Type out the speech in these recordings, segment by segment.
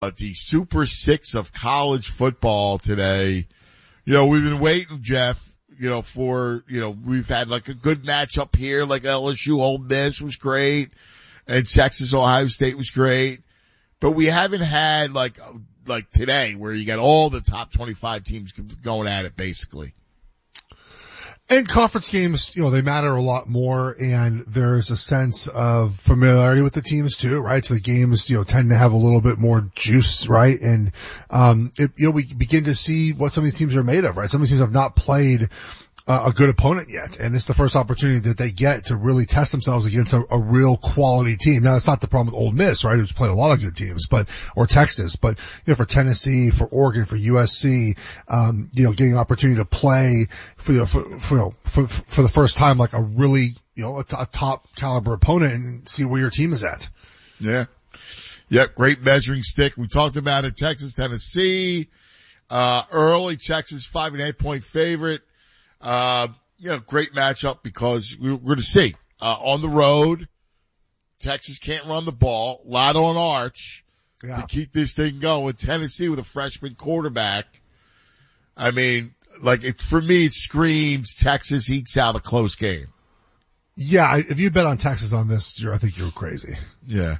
the Super Six of college football today. You know, we've been waiting, Jeff, we've had like a good matchup here, like LSU Ole Miss was great and Texas Ohio State was great. But we haven't had like today where you got all the top 25 teams going at it basically. And conference games, they matter a lot more, and there's a sense of familiarity with the teams too, right? So the games, tend to have a little bit more juice, right? And, we begin to see what some of these teams are made of, right? Some of these teams have not played a good opponent yet, and it's the first opportunity that they get to really test themselves against a real quality team. Now, that's not the problem with Ole Miss, right? Who's played a lot of good teams, or Texas, but, for Tennessee, for Oregon, for USC, getting an opportunity to play for the first time, like a really, a top caliber opponent and see where your team is at. Yeah. Yep. Great measuring stick. We talked about it. Texas, Tennessee, early Texas 5.5 point favorite. Great matchup because we're going to see, on the road, Texas can't run the ball, a lot on Arch to keep this thing going. Tennessee with a freshman quarterback. I mean, for me, it screams Texas ekes out a close game. Yeah. If you bet on Texas on this, I think you're crazy. Yeah.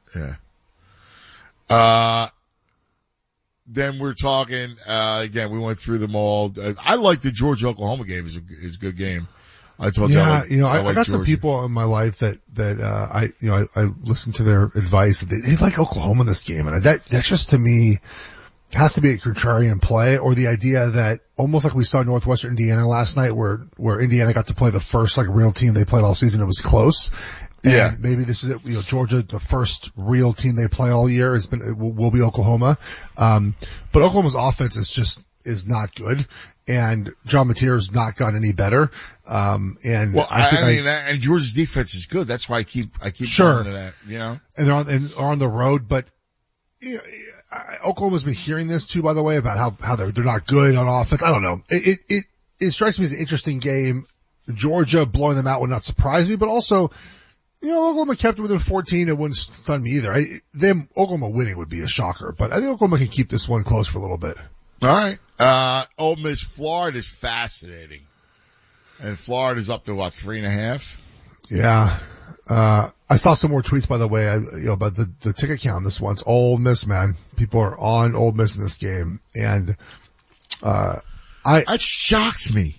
Then we're talking, again, we went through them all. I like the Georgia-Oklahoma game is a good game. I told you. Yeah, I got some people in my life that I listened to their advice. They like Oklahoma in this game. And that's just to me has to be a contrarian play, or the idea that almost like we saw Northwestern Indiana last night where Indiana got to play the first real team they played all season. It was close. Yeah. And maybe this is it. Georgia, the first real team they play all year will be Oklahoma. But Oklahoma's offense is not good, and John Mateer's not gotten any better. And Georgia's defense is good. That's why I keep sure going to that, And they're on the road, but Oklahoma's been hearing this too, by the way, about how they're not good on offense. I don't know. It strikes me as an interesting game. Georgia blowing them out would not surprise me, but also, Oklahoma kept it within 14. It wouldn't stun me either. Oklahoma winning would be a shocker, but I think Oklahoma can keep this one close for a little bit. All right. Ole Miss, Florida is fascinating. And Florida's up to 3.5? Yeah. I saw some more tweets, by the way, about the ticket count this one. It's Ole Miss, man. People are on Ole Miss in this game. And, that shocks me.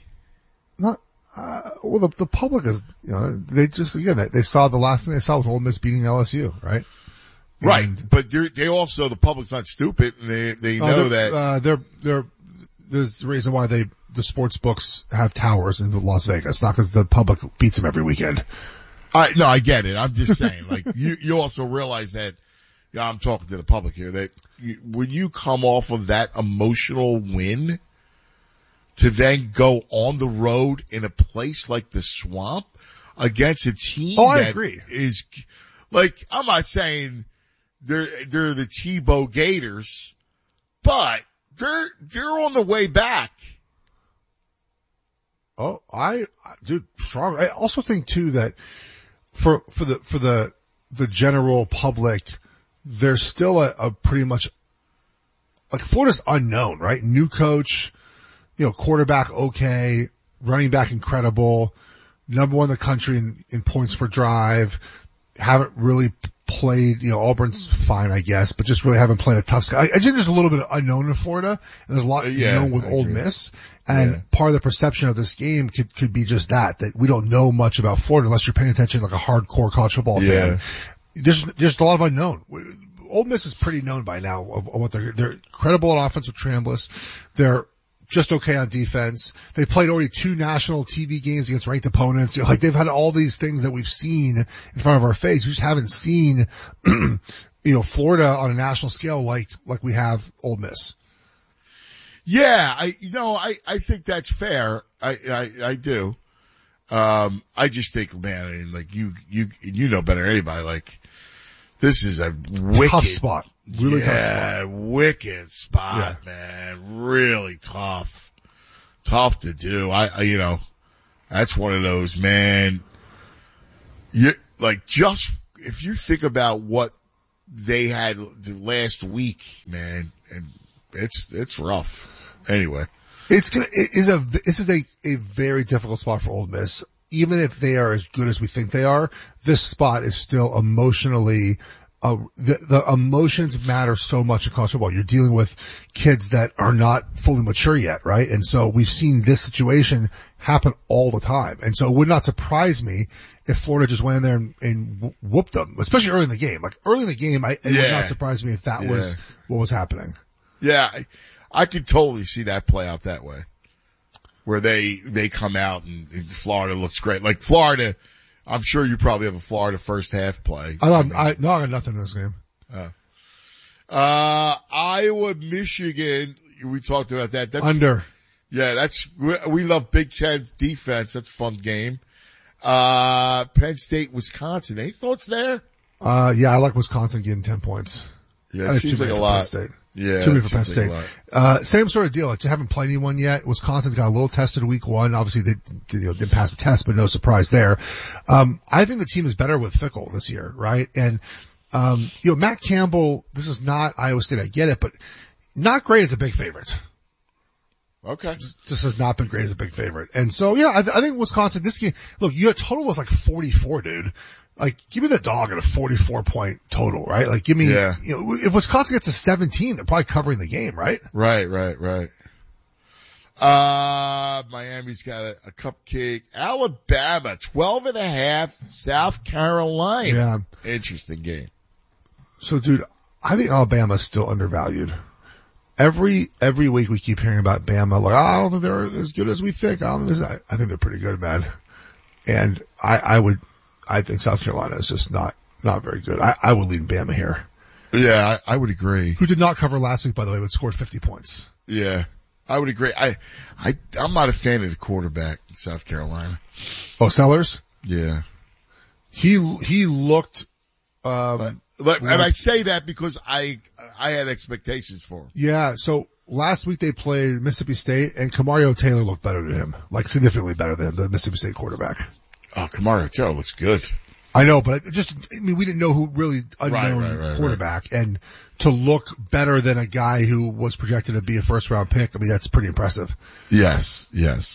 The public is, they just, again, they saw the last thing they saw was Ole Miss beating LSU, right? Right. But they also, the public's not stupid, and they know that. There's the reason why the sports books have towers in Las Vegas, not because the public beats them every weekend. No, I get it. I'm just saying, you also realize that, I'm talking to the public here, that when you come off of that emotional win, to then go on the road in a place like the Swamp against a team I agree. Is I'm not saying they're the Tebow Gators, but they're on the way back. Oh, strong. I also think too that for the general public, there's still a pretty much, Florida's unknown, right? New coach, quarterback okay, running back incredible, number one in the country in points per drive, haven't really played, Auburn's fine, I guess, but just really haven't played a tough schedule. I think there's a little bit of unknown in Florida, and there's a lot known with Ole Miss, and part of the perception of this game could be just that we don't know much about Florida unless you're paying attention like a hardcore college football fan. There's just a lot of unknown. Ole Miss is pretty known by now of what they're credible on offense with Chambliss. They're just okay on defense. They played already 2 national TV games against ranked opponents. They've had all these things that we've seen in front of our face. We just haven't seen, Florida on a national scale like we have Ole Miss. Yeah, I think that's fair. I do. I just think, man, you know better than anybody, this is a wicked tough spot. Really tough spot. Yeah, wicked spot, man. Really tough. Tough to do. That's one of those, man. If you think about what they had the last week, man, and it's rough. Anyway. This is a very difficult spot for Ole Miss. Even if they are as good as we think they are, this spot is still emotionally, the emotions matter so much in college football. You're dealing with kids that are not fully mature yet, right? And so we've seen this situation happen all the time. And so it would not surprise me if Florida just went in there and whooped them, especially early in the game. Like early in the game, it would not surprise me if that was what was happening. Yeah, I could totally see that play out that way. Where they come out and Florida looks great. Like Florida, I'm sure you probably have a Florida first half play. I got nothing in this game. Iowa, Michigan, we talked about that. That's, under. Yeah, we love Big Ten defense. That's a fun game. Penn State, Wisconsin. Any thoughts there? Yeah, I like Wisconsin getting 10 points. Yeah, it seems like a lot. Penn State. Yeah. Too many for Penn State. Same sort of deal. Like, they haven't played anyone yet. Wisconsin's got a little tested week one. Obviously they, didn't pass the test, but no surprise there. I think the team is better with Fickell this year, right? And, Matt Campbell, this is not Iowa State. I get it, but not great as a big favorite. Okay. Just has not been great as a big favorite. And so, yeah, I think Wisconsin, this game, look, your total was like 44, dude. Like, give me the dog at a 44-point total, right? Like, give me, if Wisconsin gets to 17, they're probably covering the game, right? Right. Miami's got a cupcake. Alabama, 12.5, South Carolina. Yeah. Interesting game. So, dude, I think Alabama's still undervalued. Every week we keep hearing about Bama, like, I don't think they're as good as we think. I think they're pretty good, man. And I think South Carolina is just not very good. I would lean Bama here. Yeah, I would agree. Who did not cover last week, by the way, but scored 50 points. Yeah, I would agree. I'm not a fan of the quarterback in South Carolina. Oh, Sellers? Yeah. He looked, and I say that because I had expectations for him. Yeah, so last week they played Mississippi State and Kamario Taylor looked better than him. Like significantly better than the Mississippi State quarterback. Oh, Kamario Taylor looks good. I know, but we didn't know who really unknown quarterback. Right. And to look better than a guy who was projected to be a first round pick, that's pretty impressive. Yes.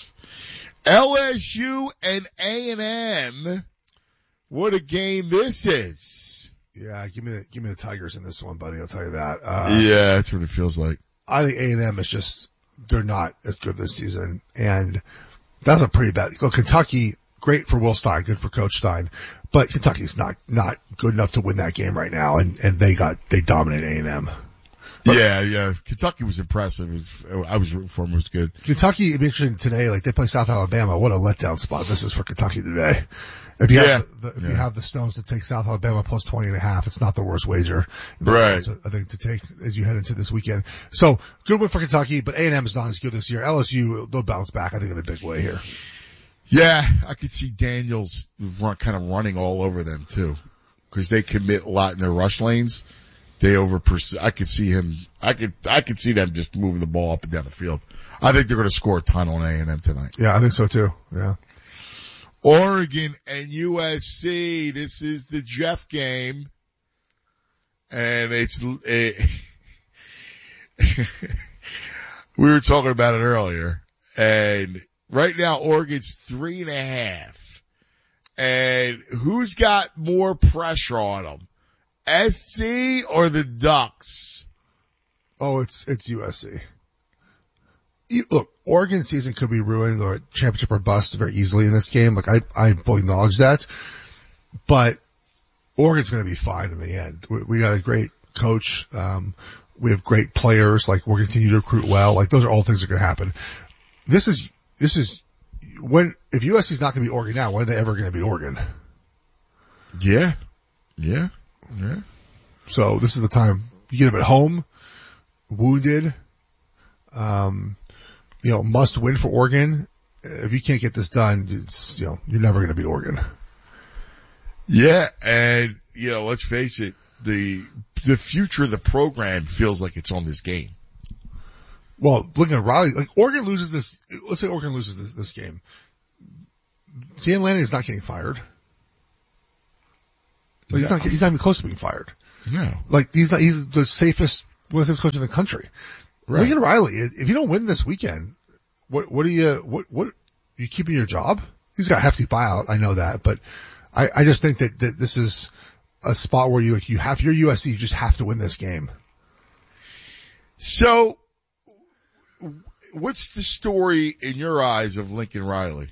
LSU and A&M. What a game this is. Yeah, give me the Tigers in this one, buddy. I'll tell you that. Yeah, that's what it feels like. I think A&M is just, they're not as good this season. And that's a pretty bad, look, Kentucky, great for Will Stein, good for Coach Stein, but Kentucky's not good enough to win that game right now, and they dominate A&M. Yeah. Kentucky was impressive. I was rooting for them. It was good. Kentucky, it'd be interesting today, like they play South Alabama. What a letdown spot this is for Kentucky today. If you have the Stones to take South Alabama plus 20.5, it's not the worst wager. Right. I think to take as you head into this weekend. So good win for Kentucky, but A&M is not as good this year. LSU, they'll bounce back, I think, in a big way here. Yeah, I could see Daniels kind of running all over them too, because they commit a lot in their rush lanes. They I could see him. I could see them just moving the ball up and down the field. I think they're going to score a ton on A&M tonight. Yeah, I think so too. Yeah. Oregon and USC. This is the Jeff game, and we were talking about it earlier, and right now Oregon's 3.5, and who's got more pressure on them, SC or the Ducks? Oh, it's USC. Look, Oregon season could be ruined or championship or bust very easily in this game. Like I fully acknowledge that, but Oregon's going to be fine in the end. We got a great coach. We have great players. Like we're going to continue to recruit well. Like those are all things that are going to happen. This is if USC is not going to be Oregon now, when are they ever going to be Oregon? Yeah. So this is the time you get them at home, wounded. Must win for Oregon. If you can't get this done, you're never going to beat Oregon. Yeah, and let's face it, the future of the program feels like it's on this game. Well, looking at Riley, like Oregon loses this. Let's say Oregon loses this game. Dan Lanning is not getting fired. Like, he's not even close to being fired. No. Like he's the safest coach in the country. Right. Lincoln Riley, if you don't win this weekend, what are you keeping your job? He's got a hefty buyout. I know that, but I just think that this is a spot where you're USC, you just have to win this game. So, what's the story in your eyes of Lincoln Riley?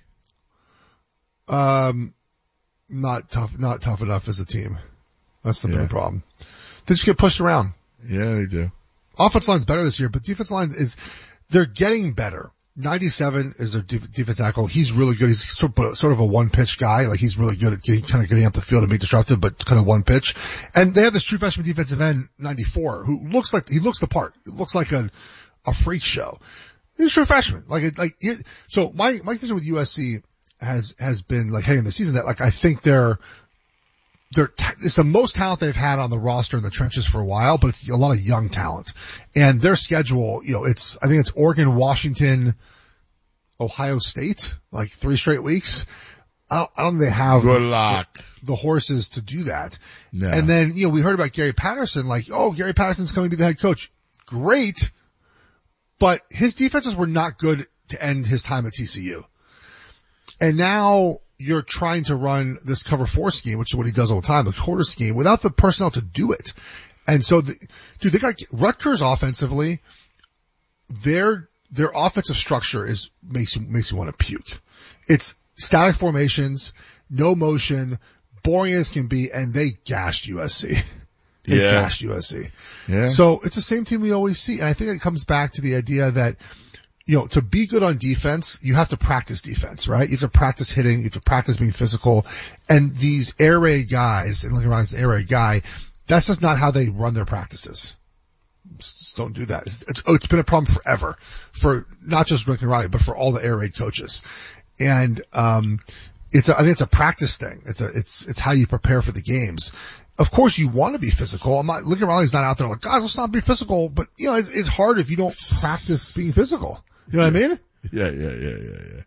Not tough enough as a team. That's the main problem. They just get pushed around. Yeah, they do. Offense line's better this year, but defense line they're getting better. 97 is their defense tackle. He's really good. He's sort of a one pitch guy. Like he's really good at kind of getting up the field and being disruptive, but kind of one pitch. And they have this true freshman defensive end, 94, who looks the part. It looks like a freak show. He's a true freshman. So my decision with USC has been like heading the season that like I think it's the most talent they've had on the roster in the trenches for a while, but it's a lot of young talent. And their schedule, I think it's Oregon, Washington, Ohio State, like 3 straight weeks. I don't think they have good luck the horses to do that. No. And then, we heard about Gary Patterson, Gary Patterson's coming to be the head coach. Great. But his defenses were not good to end his time at TCU. And now you're trying to run this cover 4 scheme, which is what he does all the time, the quarter scheme, without the personnel to do it. And so, they got Rutgers offensively. Their offensive structure makes you want to puke. It's static formations, no motion, boring as can be, and they gashed USC. Gashed USC. Yeah. So it's the same team we always see. And I think it comes back to the idea that to be good on defense, you have to practice defense, right? You have to practice hitting, you have to practice being physical. And these air raid guys, and Lincoln Riley's an air raid guy, that's just not how they run their practices. Just don't do that. It's been a problem forever for not just Lincoln Riley, but for all the air raid coaches. And, I think it's a practice thing. It's how you prepare for the games. Of course you want to be physical. Lincoln Riley's not out there like, guys, let's not be physical, but it's hard if you don't practice being physical. You know what I mean? Yeah.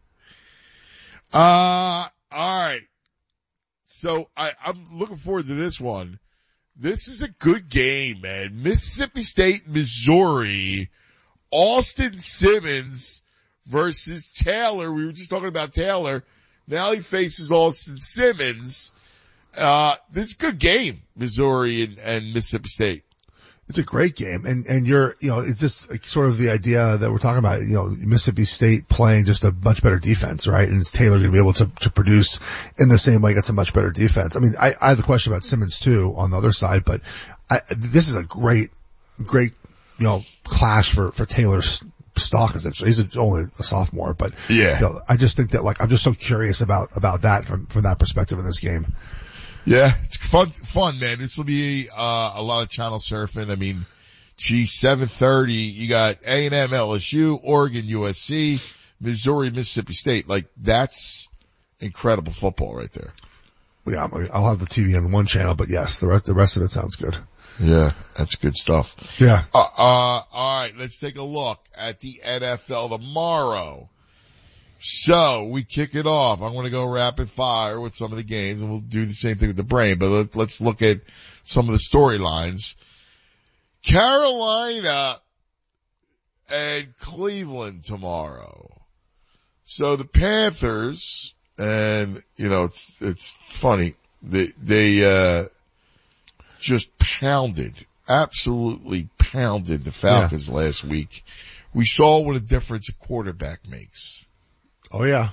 All right. So I'm looking forward to this one. This is a good game, man. Mississippi State, Missouri, Austin Simmons versus Taylor. We were just talking about Taylor. Now he faces Austin Simmons. This is a good game, Missouri and Mississippi State. It's a great game. And it's just sort of the idea that we're talking about, Mississippi State playing just a much better defense, right? And is Taylor going to be able to produce in the same way against a much better defense? I mean, I have the question about Simmons too on the other side, but this is a great, clash for Taylor's stock essentially. He's only a sophomore, but I just think that I'm just so curious about that from that perspective in this game. Yeah, it's fun, man. This will be, a lot of channel surfing. I mean, 7:30, you got A&M, LSU, Oregon, USC, Missouri, Mississippi State. That's incredible football right there. Yeah, I'll have the TV on one channel, but yes, the rest of it sounds good. Yeah, that's good stuff. Yeah. All right, let's take a look at the NFL tomorrow. So we kick it off. I'm going to go rapid fire with some of the games, and we'll do the same thing with the brain, but let's look at some of the storylines. Carolina and Cleveland tomorrow. So the Panthers, and it's funny, they just absolutely pounded the Falcons last week. We saw what a difference a quarterback makes. Oh yeah.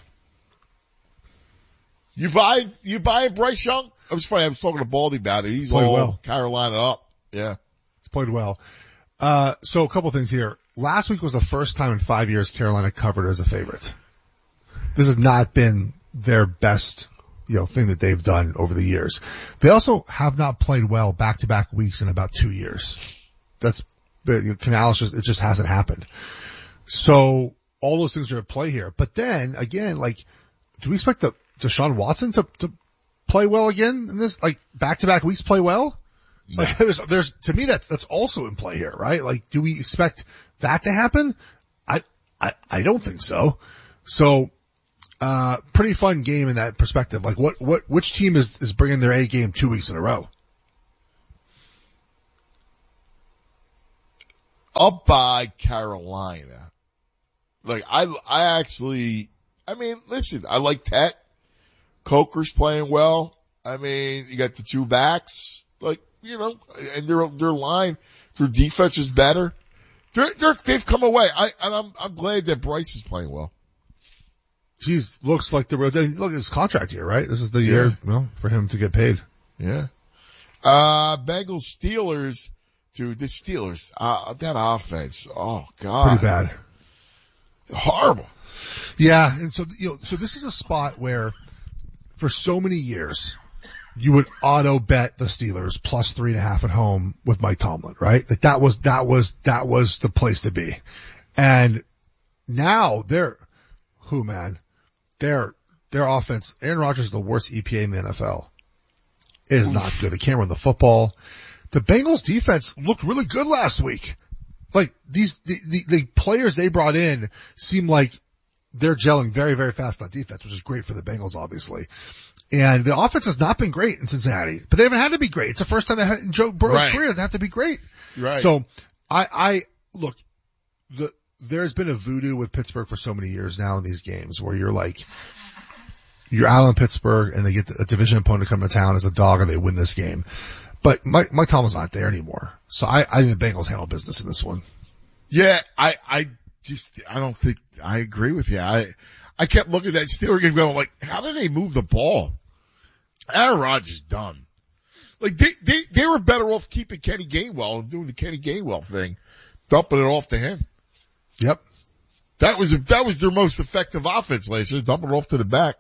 You buying Bryce Young? It was funny. I was talking to Baldy about it. He's played all well. Carolina up. Yeah. It's played well. So a couple things here. Last week was the first time in 5 years Carolina covered as a favorite. This has not been their best, thing that they've done over the years. They also have not played well back-to-back weeks in about 2 years. Canales it just hasn't happened. So, all those things are at play here. But then, again, do we expect Deshaun Watson to play well again in this? Back-to-back weeks play well? No. There's, to me, that's also in play here, right? Do we expect that to happen? I don't think so. So, pretty fun game in that perspective. Which team is bringing their A game 2 weeks in a row? up by Carolina. Like, I mean, listen, I like Tet. Coker's playing well. I mean, you got the two backs, like, you know, and their line, their defense is better. They've come away. I'm glad that Bryce is playing well. Looks like look at his contract year, right? This is the year, for him to get paid. Yeah. Bengals Steelers, dude, the Steelers, that offense, oh God. Pretty bad. Horrible. Yeah, and so, so this is a spot where, for so many years, you would auto bet the Steelers plus 3.5 at home with Mike Tomlin, right? Like that was the place to be. And now their offense, Aaron Rodgers is the worst EPA in the NFL. It is not good. They can't run the football. The Bengals defense looked really good last week. Like the players they brought in seem like they're gelling very, very fast on defense, which is great for the Bengals, obviously. And the offense has not been great in Cincinnati, but they haven't had to be great. It's the first time they had in Joe Burrow's career doesn't have to be great. Right. So look, there's been a voodoo with Pittsburgh for so many years now in these games where you're out in Pittsburgh and they get a division opponent to come to town as a dog and they win this game. But Mike Tomlin's not there anymore. So I think the Bengals handle business in this one. Yeah, I don't think I agree with you. I kept looking at that Steelers game going like, how did they move the ball? Aaron Rodgers done. Like they were better off keeping Kenny Gainwell and doing the Kenny Gainwell thing, dumping it off to him. Yep. That was their most effective offense last year, dumping it off to the back.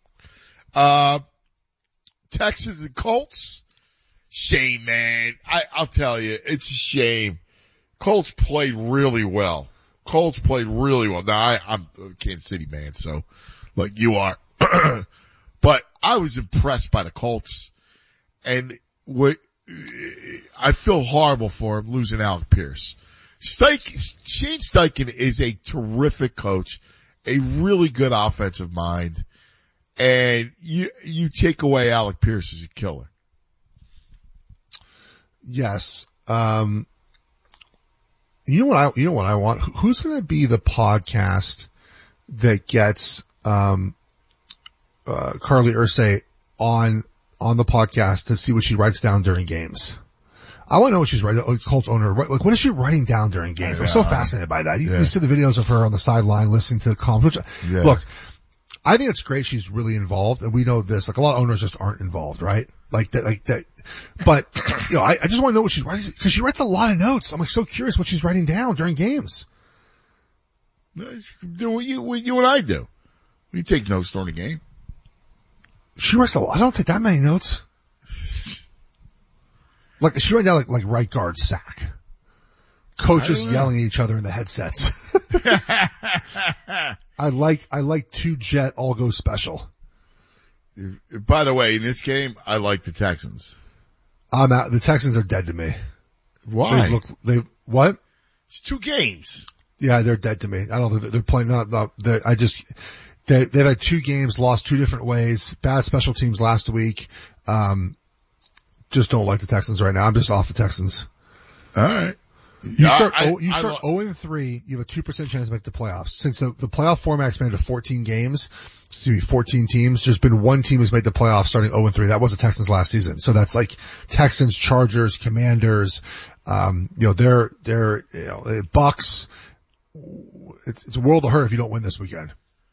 Texans and Colts. Shame, man. I'll tell you, it's a shame. Colts played really well. Now I'm a Kansas City man, so like you are. But I was impressed by the Colts and I feel horrible for him losing Alec Pierce. Shane Steichen is a terrific coach, a really good offensive mind, and you take away Alec Pierce as a killer. Yes. You know what I want? Who's going to be the podcast that gets, Carly Ursay on the podcast to see what she writes down during games? I want to know what she's writing. Colts owner, like what is she writing down during games? I'm so fascinated by that. You see the videos of her on the sideline listening to the comments. Look, I think it's great she's really involved, and we know this. Like a lot of owners just aren't involved, right? Like that. But I just want to know what she's writing because she writes a lot of notes. I'm like so curious what she's writing down during games. Do what you and I do. We take notes during the game. She writes a lot. I don't take that many notes. Like she writes down like right guard sack. Coaches yelling at each other in the headsets. I like 2-jet all go special. By the way, in this game, I like the Texans. I'm out. The Texans are dead to me. Why? What? It's 2 games. Yeah, they're dead to me. I don't think they're playing. They've had 2 games, lost 2 different ways. Bad special teams last week. Just don't like the Texans right now. I'm just off the Texans. All right. You start 0-3, you have a 2% chance to make the playoffs. Since the playoff format expanded to 14 games, 14 teams, there's been 1 team who's made the playoffs starting 0-3. That was the Texans last season. So that's like Texans, Chargers, Commanders, they're Bucks. It's a world of hurt if you don't win this weekend.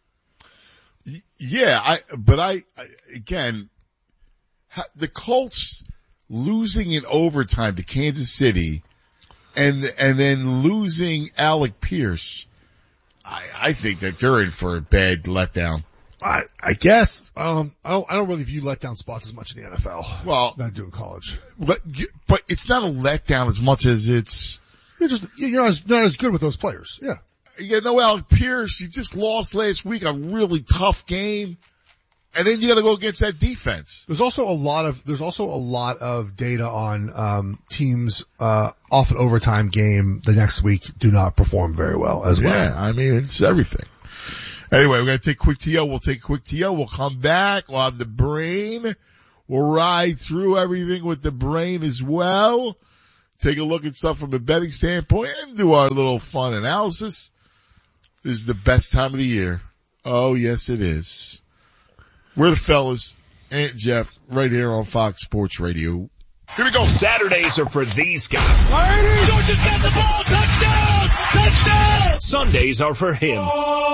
Yeah, again, the Colts losing in overtime to Kansas City and then losing Alec Pierce, I think that they're in for a bad letdown. I guess. I don't really view letdown spots as much in the NFL. Well, not doing college. But it's not a letdown as much as it's. You're not as good with those players. Yeah. Alec Pierce, you just lost last week, a really tough game. And then you gotta go against that defense. There's also a lot of data on, teams, off an overtime game the next week do not perform very well as well. Yeah, I mean, it's everything. Anyway, we're gonna take a quick TO. We'll take a quick TO. We'll come back. We'll have the brain. We'll ride through everything with the brain as well. take a look at stuff from a betting standpoint, and do our little fun analysis. This is the best time of the year. Oh, yes, it is. We're the fellas, Ant and Jeff, right here on Fox Sports Radio. Here we go. Saturdays are for these guys. Georgia's got the ball. Touchdown! Touchdown! Sundays are for him.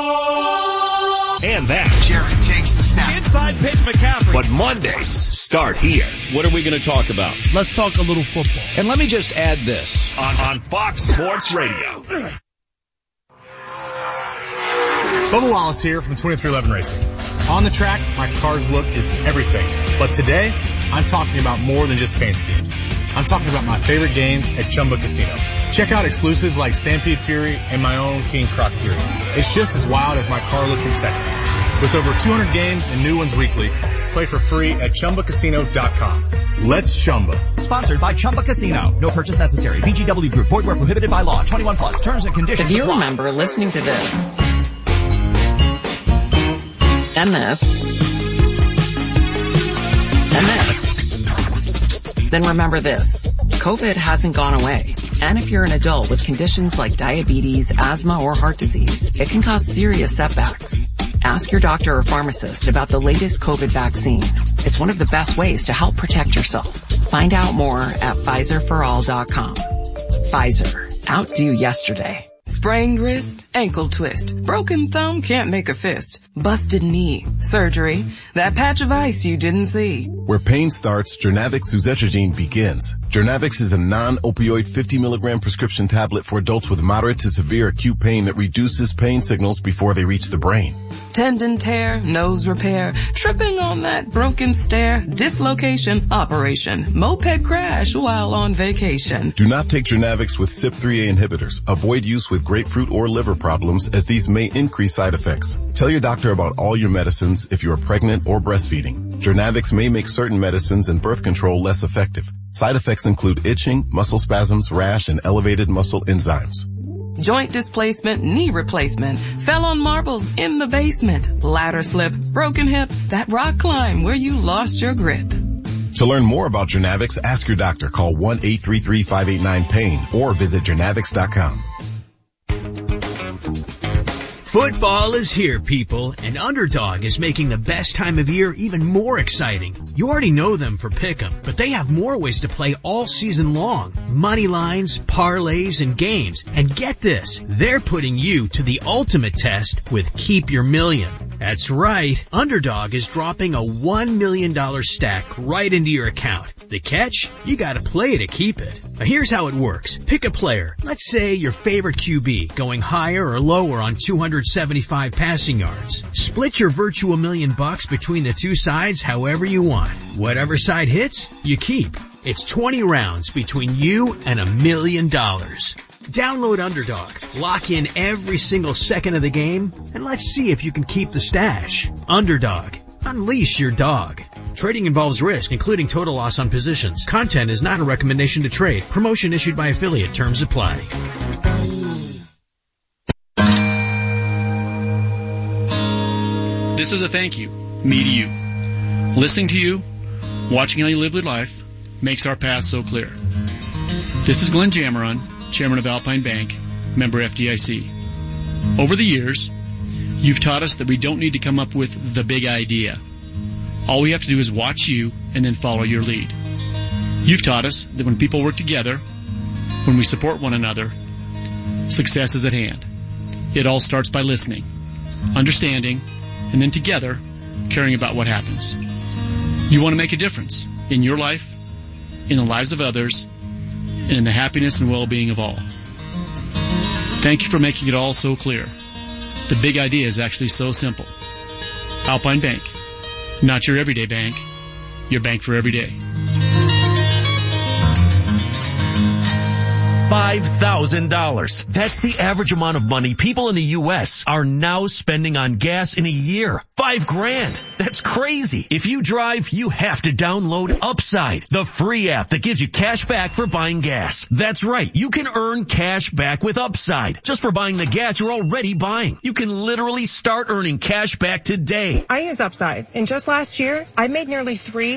And that. Jared takes the snap. Inside pitch, McCaffrey. But Mondays start here. What are we going to talk about? Let's talk a little football. And let me just add this. On Fox Sports Radio. Bubba Wallace here from 2311 Racing. On the track, my car's look is everything. But today, I'm talking about more than just paint schemes. I'm talking about my favorite games at Chumba Casino. Check out exclusives like Stampede Fury and my own King Croc Fury. It's just as wild as my car look in Texas. With over 200 games and new ones weekly, play for free at ChumbaCasino.com. Let's Chumba. Sponsored by Chumba Casino. No purchase necessary. VGW Group. Void where prohibited by law. 21 plus. Terms and conditions apply. Do you apply. remember listening to this? And this. And this. Then remember this. COVID hasn't gone away. And if you're an adult with conditions like diabetes, asthma, or heart disease, it can cause serious setbacks. Ask your doctor or pharmacist about the latest COVID vaccine. It's one of the best ways to help protect yourself. Find out more at PfizerForAll.com. Pfizer. Outdo yesterday. Sprained wrist, ankle twist, broken thumb, can't make a fist, busted knee, surgery, that patch of ice you didn't see. Where pain starts, Jernavix suzetrigine begins. Jernavix is a non-opioid 50 milligram prescription tablet for adults with moderate to severe acute pain that reduces pain signals before they reach the brain. Tendon tear, nose repair, tripping on that broken stair, dislocation, operation, moped crash while on vacation. Do not take Jernavix with CYP3A inhibitors. Avoid use with grapefruit or liver problems, as these may increase side effects. Tell your doctor about all your medicines if you are pregnant or breastfeeding. Jernavix may make certain medicines and birth control less effective. Side effects include itching, muscle spasms, rash, and elevated muscle enzymes. Joint displacement, knee replacement, fell on marbles in the basement, ladder slip, broken hip, that rock climb where you lost your grip. To learn more about Jernavix, ask your doctor. Call 1-833-589-PAIN or visit Jernavix.com. Football is here, people, and Underdog is making the best time of year even more exciting. You already know them for Pick'em, but they have more ways to play all season long. Money lines, parlays, and games. And get this, they're putting you to the ultimate test with Keep Your Million. That's right, Underdog is dropping a $1 million stack right into your account. The catch? You gotta play to keep it. Now here's how it works. Pick a player. Let's say your favorite QB, going higher or lower on 275 passing yards. Split your virtual $1 million between the two sides however you want. Whatever side hits, you keep. It's 20 rounds between you and $1 million. Download Underdog, lock in every single second of the game, and let's see if you can keep the stash. Underdog. Unleash your dog. Trading involves risk, including total loss on positions. Content is not a recommendation to trade. Promotion issued by affiliate. Terms apply. This is a thank you, me to you. Listening to you, watching how you live your life, makes our path so clear. This is Glenn Jameron, Chairman of Alpine Bank, member FDIC. Over the years, you've taught us that we don't need to come up with the big idea. All we have to do is watch you and then follow your lead. You've taught us that when people work together, when we support one another, success is at hand. It all starts by listening, understanding, and then together, caring about what happens. You want to make a difference in your life, in the lives of others, and in the happiness and well-being of all. Thank you for making it all so clear. The big idea is actually so simple. Alpine Bank. Not your everyday bank, your bank for every day. $5,000. That's the average amount of money people in the U.S. are now spending on gas in a year. $5,000. That's crazy. If you drive, you have to download Upside, the free app that gives you cash back for buying gas. That's right. You can earn cash back with Upside just for buying the gas you're already buying. You can literally start earning cash back today. I use Upside, and just last year, I made nearly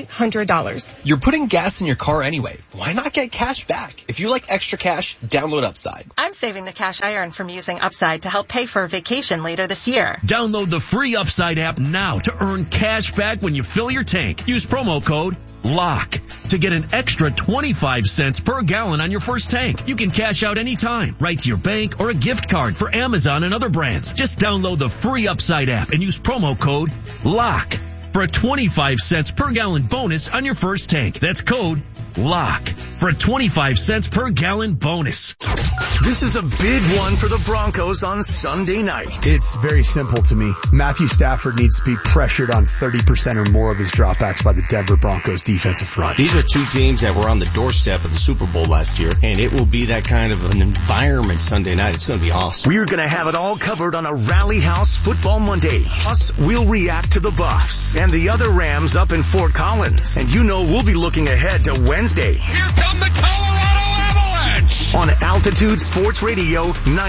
$300. You're putting gas in your car anyway. Why not get cash back? If you like extra cash, download Upside. I'm saving the cash I earn from using Upside to help pay for a vacation later this year. Download the free Upside app now to earn cash back when you fill your tank. Use promo code LOCK to get an extra 25 cents per gallon on your first tank. You can cash out anytime, right to your bank or a gift card for Amazon and other brands. Just download the free Upside app and use promo code LOCK for a 25 cents per gallon bonus on your first tank. That's code LOCK for a 25 cents per gallon bonus. This is a big one for the Broncos on Sunday night. It's very simple to me. Matthew Stafford needs to be pressured on 30% or more of his dropbacks by the Denver Broncos defensive front. These are two teams that were on the doorstep of the Super Bowl last year, and it will be that kind of an environment Sunday night. It's going to be awesome. We're going to have it all covered on a Rally House Football Monday. Plus, we'll react to the Buffs and the other Rams up in Fort Collins. And you know we'll be looking ahead to Wednesday. Here come the Colorado Avalanche! On Altitude Sports Radio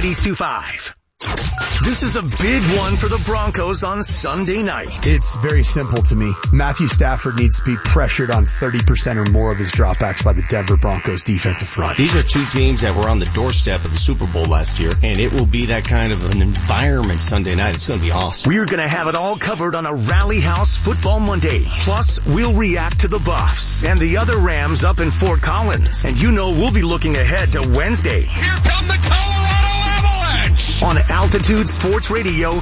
92.5. This is a big one for the Broncos on Sunday night. It's very simple to me. Matthew Stafford needs to be pressured on 30% or more of his dropbacks by the Denver Broncos defensive front. These are two teams that were on the doorstep of the Super Bowl last year, and it will be that kind of an environment Sunday night. It's going to be awesome. We're going to have it all covered on a Rally House Football Monday. Plus, we'll react to the Buffs and the other Rams up in Fort Collins. And you know we'll be looking ahead to Wednesday. Here come the Colorado Avalanche! On Altitude Sports Radio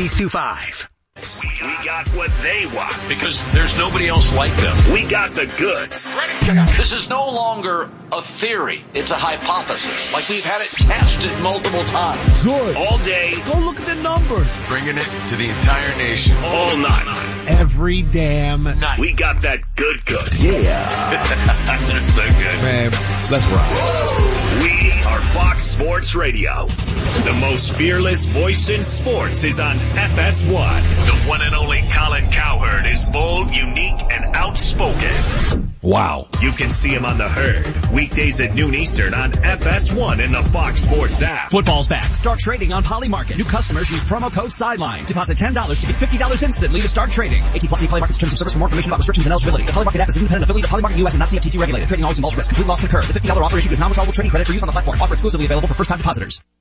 92.5. We got what they want because there's nobody else like them. We got the goods. This is no longer a theory. It's a hypothesis. Like we've had it tested multiple times. Good. All day. Go look at the numbers. Bringing it to the entire nation. All night. Every damn night. We got that good. Yeah. That's so good. Man, let's rock. We are Fox Sports Radio. The most fearless voice in sports is on FS1. The one and only Colin Cowherd is bold, unique, and outspoken. Wow. You can see him on The Herd, weekdays at noon Eastern on FS1 and the Fox Sports app. Football's back. Start trading on Polymarket. New customers use promo code SIDELINE. Deposit $10 to get $50 instantly to start trading. 18+ Polymarket's terms of service. For more information about restrictions and eligibility. The Polymarket app is an independent affiliate of Polymarket US and not CFTC regulated. Trading always involves risk. Complete loss can occur. The $50 offer issued is non-withdrawable trading credit for use on the platform. Offer exclusively available for first-time depositors.